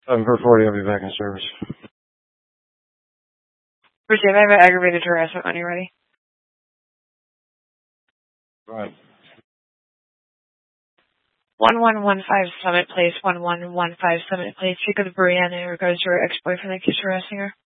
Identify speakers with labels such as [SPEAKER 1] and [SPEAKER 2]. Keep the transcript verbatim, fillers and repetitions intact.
[SPEAKER 1] seven four forty, I'll be back in service.
[SPEAKER 2] Virginia, I have an aggravated harassment when you're ready.
[SPEAKER 1] Right.
[SPEAKER 2] one one one five Summit Place, one one one five Summit Place. Speak with Brianna in regards to her ex-boyfriend that keeps harassing her.